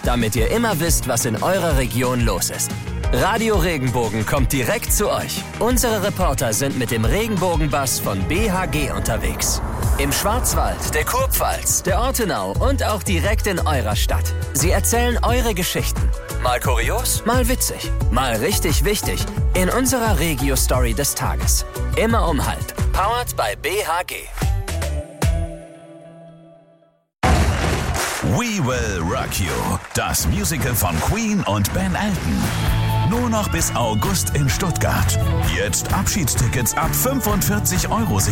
damit ihr immer wisst, was in eurer Region los ist. Radio Regenbogen kommt direkt zu euch. Unsere Reporter sind mit dem Regenbogenbus von BHG unterwegs. Im Schwarzwald, der Kurpfalz, der Ortenau und auch direkt in eurer Stadt. Sie erzählen eure Geschichten. Mal kurios, mal witzig, mal richtig wichtig. In unserer Regio-Story des Tages. Immer um 12:30. Powered by BHG. We Will Rock You. Das Musical von Queen und Ben Elton. Nur noch bis August in Stuttgart. Jetzt Abschiedstickets ab 45 €